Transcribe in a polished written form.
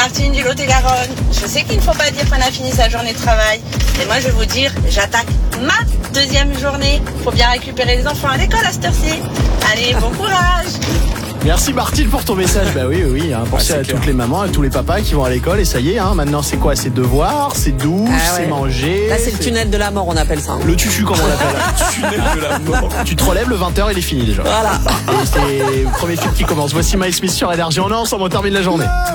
Martine du Lot-et-Garonne. Je sais qu'il ne faut pas dire qu'on a fini sa journée de travail. Mais moi, je vais vous dire, j'attaque ma deuxième journée. Faut bien récupérer les enfants à l'école à cette heure-ci. Allez, bon courage. Merci Martine pour ton message. Bah oui, pensez à toutes les mamans, à tous les papas qui vont à l'école et ça y est, maintenant c'est quoi? C'est devoir, c'est douche, c'est manger. Là c'est le tunnel de la mort, on appelle ça. Le tutu comme on l'appelle. Le tunnel de la mort. Tu te relèves, le 20h il est fini déjà. Voilà. Et c'est le premier film qui commence. Voici My Smith sur Énergie. On est ensemble, on termine la journée.